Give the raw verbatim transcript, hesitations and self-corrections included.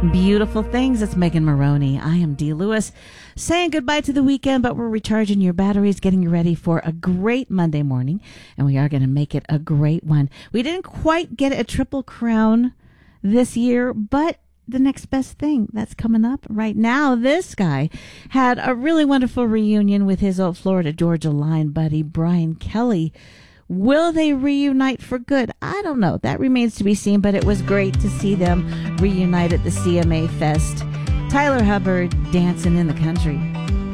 Beautiful things. It's Megan Maroney. I am Dee Lewis saying goodbye to the weekend, but we're recharging your batteries, getting you ready for a great Monday morning, and we are going to make it a great one. We didn't quite get a triple crown this year, but the next best thing that's coming up right now. This guy had a really wonderful reunion with his old Florida Georgia Line buddy, Brian Kelly. Will they reunite for good? I don't know. That remains to be seen, but it was great to see them reunite at the C M A Fest. Tyler Hubbard dancing in the country.